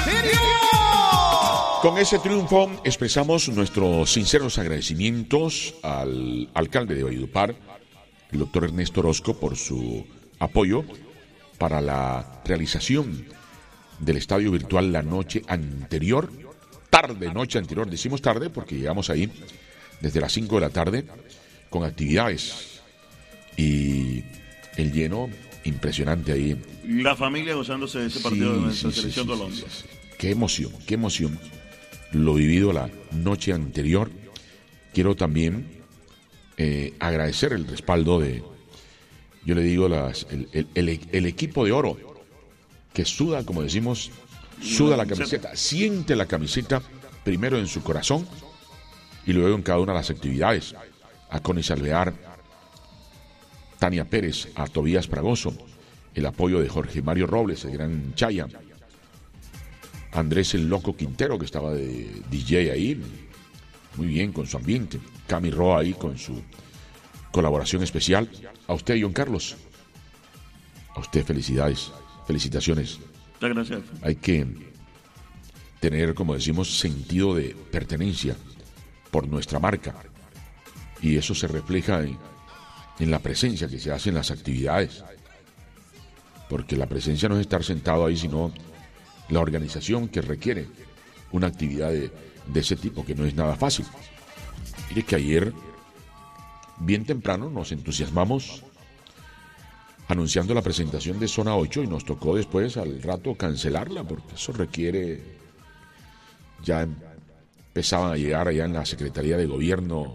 Con ese triunfo expresamos nuestros sinceros agradecimientos al alcalde de Valledupar, el doctor Ernesto Orozco, por su apoyo para la realización del estadio virtual la noche anterior, noche anterior, decimos tarde porque llegamos ahí desde las 5 de la tarde con actividades y el lleno impresionante ahí. La familia gozándose de ese partido de nuestra selección Colombia. Sí. Qué emoción lo vivido la noche anterior. Quiero también agradecer el respaldo de, yo le digo, el equipo de oro que suda, como decimos, suda la camiseta, siente la camiseta primero en su corazón y luego en cada una de las actividades. A Conis Alvear, Tania Pérez, a Tobías Fragoso, el apoyo de Jorge Mario Robles, el gran Chaya, Andrés el Loco Quintero, que estaba de DJ ahí, muy bien con su ambiente, Cami Roa ahí con su colaboración especial. A usted, John Carlos, a usted felicitaciones. Muchas gracias. Hay que tener, como decimos, sentido de pertenencia por nuestra marca, y eso se refleja en la presencia que se hace en las actividades, porque la presencia no es estar sentado ahí, sino la organización que requiere una actividad de ese tipo, que no es nada fácil. Mire que ayer, bien temprano, nos entusiasmamos anunciando la presentación de Zona 8 y nos tocó después al rato cancelarla, porque eso requiere, ya empezaban a llegar allá en la Secretaría de Gobierno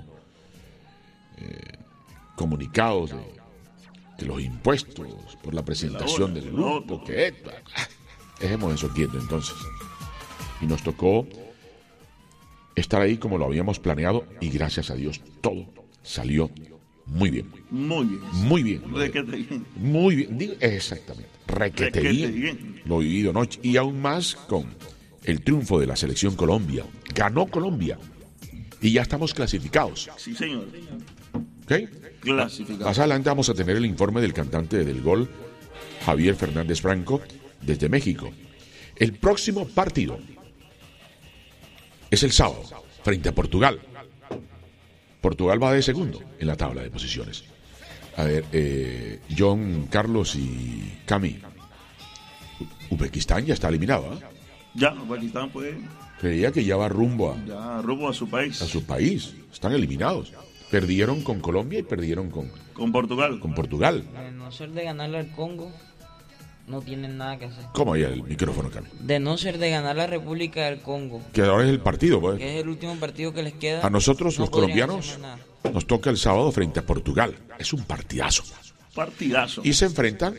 comunicados de los impuestos por la presentación del grupo, que dejemos eso quieto entonces. Y nos tocó estar ahí como lo habíamos planeado, y gracias a Dios todo salió muy bien. Muy bien. Requete bien. Muy bien, digo, exactamente. Requete bien. Lo vivido anoche, y aún más con el triunfo de la selección Colombia. Ganó Colombia y ya estamos clasificados. Sí, señor. ¿Ok? Clasificados. Más adelante vamos a tener el informe del cantante del gol, Javier Fernández Franco, desde México. El próximo partido es el sábado, frente a Portugal. Portugal va de segundo en la tabla de posiciones. A ver, John, Carlos y Cami, Uzbekistán ya está eliminado, ¿eh? Ya, Uzbekistán puede. Creía que ya va rumbo a su país. A su país. Están eliminados. Perdieron con Colombia y perdieron con Portugal. Con Portugal. De no ser de ganarle al Congo, no tienen nada que hacer. ¿Cómo hay el micrófono, Cami? De no ser de ganar la República del Congo, Que ahora es el partido, pues. que es el último partido que les queda. A nosotros, no los colombianos, nos toca el sábado frente a Portugal. Es un partidazo. Y se enfrentan,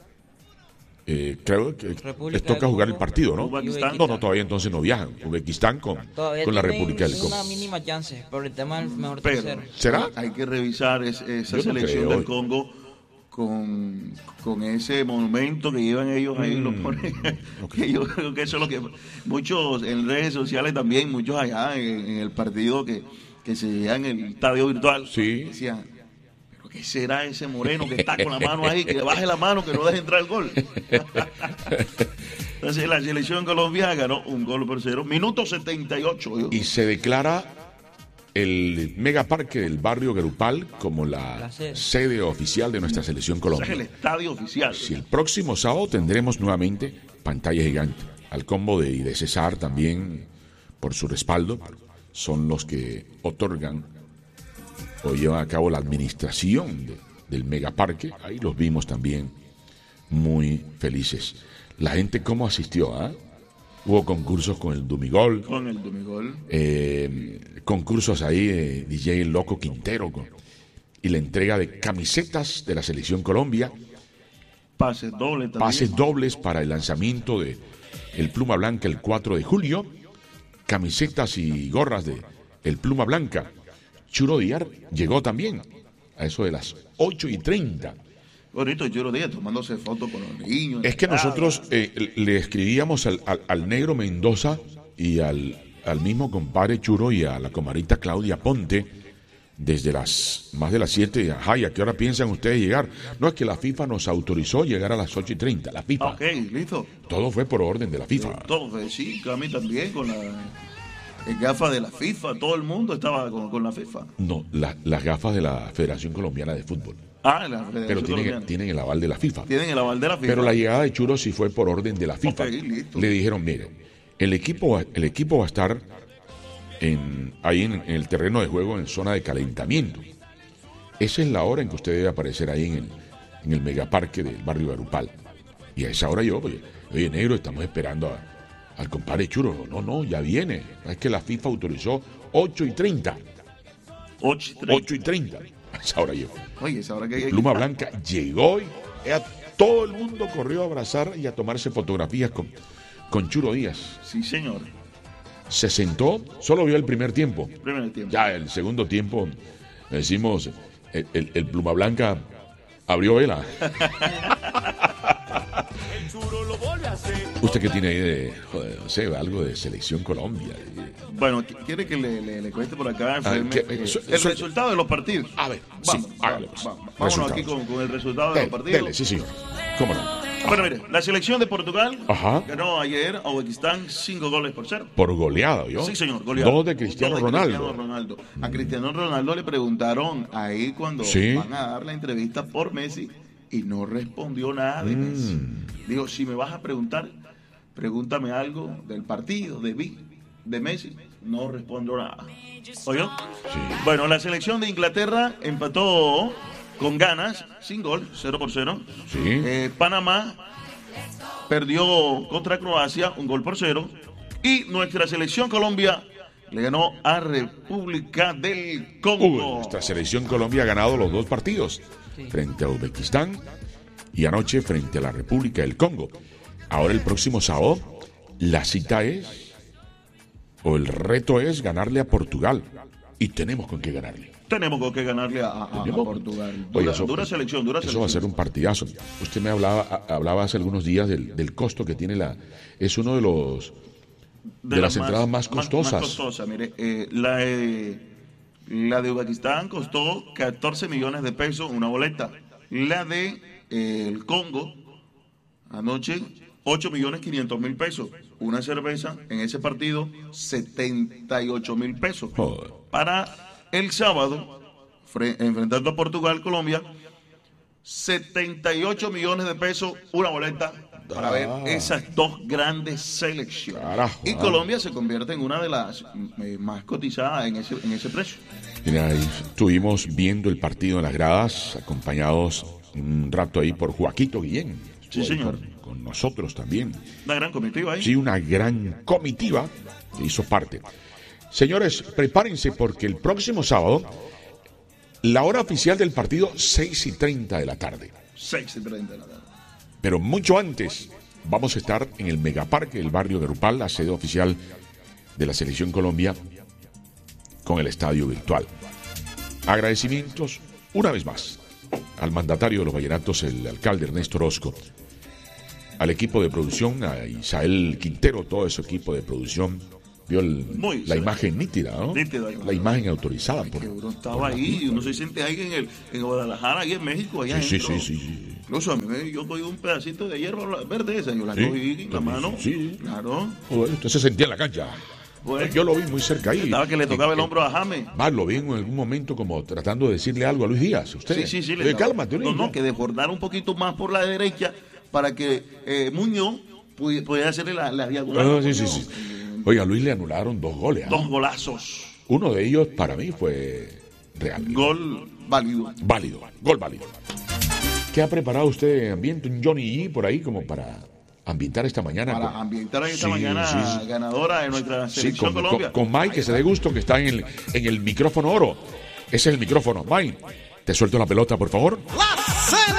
creo que República les toca jugar el partido, ¿no? Uzbekistán. No, todavía entonces no viajan. Uzbekistán con la República del Congo. Una mínima chance por el tema del mejor Pero, tercero. ¿Será? Hay que revisar esa Yo no selección creo. del Congo con ese monumento que llevan ellos ahí, lo ponen. Que yo creo que eso es lo que muchos en redes sociales también, muchos allá en el partido que se veía en el estadio virtual, Sí. decían, pero ¿qué será ese moreno que está con la mano ahí, que baje la mano, que no deje entrar el gol? Entonces la selección colombiana ganó 1-0, minuto 78. Y se declara el megaparque del barrio Grupal como la sede oficial de nuestra selección Ese Colombia. es el estadio oficial. Si el próximo sábado tendremos nuevamente pantalla gigante. Al combo de César también, por su respaldo, son los que otorgan o llevan a cabo la administración del megaparque. Ahí los vimos también muy felices. La gente cómo asistió, ¿ah? Hubo concursos con el Dumigol. Concursos ahí de DJ Loco Quintero y la entrega de camisetas de la Selección Colombia. Pases dobles también. Pases dobles para el lanzamiento de el Pluma Blanca el 4 de julio. Camisetas y gorras de el Pluma Blanca. Churo Díaz llegó también a eso de las 8:30. Bonito Churo Díaz tomándose fotos con los niños. Es que nosotros le escribíamos al negro Mendoza y al mismo compadre Churo y a la comadrita Claudia Ponte desde más de las 7, ajá, ¿y a qué hora piensan ustedes llegar? No, es que la FIFA nos autorizó llegar a las 8:30, la FIFA. Ok, listo. Todo fue por orden de la FIFA. Todo, sí, Cami también con la gafas de la FIFA, todo el mundo estaba con la FIFA. No, las gafas de la Federación Colombiana de Fútbol. Ah, la Federación Pero Colombiana. tienen el aval de la FIFA. Tienen el aval de la FIFA. Pero la llegada de Churo sí fue por orden de la FIFA. Ok, listo. Le dijeron, mire, el equipo va a estar ahí en el terreno de juego en zona de calentamiento. Esa es la hora en que usted debe aparecer ahí en el megaparque del barrio Garupal. Y a esa hora yo, oye, negro, estamos esperando al compadre Churo. No, ya viene. Es que la FIFA autorizó 8:30. 8:30. A esa hora llegó. Oye, esa hora que Pluma Blanca llegó y todo el mundo corrió a abrazar y a tomarse fotografías con Churo Díaz. Sí, señor. Se sentó, solo vio el primer tiempo. Primer tiempo. Ya el segundo tiempo, decimos, el Pluma Blanca abrió vela. ¿Usted qué tiene ahí de, no sé, algo de Selección Colombia? Bueno, ¿quiere que le cueste por acá el resultado de los partidos? A ver, vamos, sí, hágale. Vámonos aquí con el resultado de los partidos. Dele, sí, señor. ¿Cómo no? Bueno, mire, la selección de Portugal Ajá. ganó ayer a Uzbekistán 5-0. Por goleada, ¿yo? Sí, señor, goleada. 2 de Cristiano Ronaldo. A Cristiano Ronaldo le preguntaron ahí cuando Sí. van a dar la entrevista por Messi y no respondió nada de Messi. Digo, si me vas a preguntar, pregúntame algo del partido, de Messi. No respondo nada. ¿Oyó? Sí. Bueno, la selección de Inglaterra empató con ganas, sin gol, 0-0. Sí. Panamá perdió contra Croacia, 1-0. Y nuestra selección Colombia le ganó a República del Congo. Nuestra selección Colombia ha ganado los 2 partidos. Sí. Frente a Uzbekistán y anoche frente a la República del Congo. Ahora el próximo sábado la cita es, o el reto es ganarle a Portugal. Y tenemos con qué ganarle. Tenemos con qué ganarle a Portugal. Dura selección. Eso va a ser un partidazo. Usted me hablaba hace algunos días del costo que tiene es uno de las entradas más costosas. Más costosa. Mire, la de Uzbekistán costó 14 millones de pesos una boleta. La de el Congo anoche 8.500.000 pesos. Una cerveza en ese partido 78.000 pesos. Joder. Para el sábado, enfrentando a Portugal, Colombia, 78 millones de pesos una boleta para ver esas dos grandes selecciones. Carajo, y Colombia se convierte en una de las más cotizadas en ese precio. Mira, ahí estuvimos viendo el partido en las gradas, acompañados un rato ahí por Joaquito Guillén. Sí, señor. Con nosotros también. Una gran comitiva ahí. Sí, una gran comitiva que hizo parte. Señores, prepárense porque el próximo sábado, la hora oficial del partido, 6:30 de la tarde. 6:30 de la tarde. Pero mucho antes, vamos a estar en el Megaparque del barrio Garupal, la sede oficial de la Selección Colombia, con el estadio virtual. Agradecimientos, una vez más, al mandatario de los Vallenatos, el alcalde Ernesto Orozco, al equipo de producción, a Isael Quintero, todo ese equipo de producción. Vio la imagen nítida, ¿no? Nítida, la imagen autorizada. Que uno estaba ahí, uno se siente ahí en Guadalajara, ahí en México, allá sí, adentro. sí. Incluso a mí, yo cogí un pedacito de hierba verde esa, yo la cogí en la mano. Sí. Claro. Joder, usted se sentía en la cancha. Pues, yo lo vi muy cerca ahí. Estaba que le tocaba el hombro a James. Más lo vi en algún momento como tratando de decirle algo a Luis Díaz. Usted. Sí. Cálmate, Luis. No, que desbordar un poquito más por la derecha para que Muñoz pudiera hacerle la diagonal. Sí. Oiga, a Luis le anularon 2 goles. 2 golazos. Uno de ellos para mí fue real. Gol válido. Gol válido. ¿Qué ha preparado usted de ambiente? Un Johnny G por ahí como para ambientar esta mañana. Para ambientar esta mañana ganadora de nuestra selección Colombia. Con Mike, que se dé gusto, que está en el micrófono oro. Ese es el micrófono. Mike, te suelto la pelota, por favor. La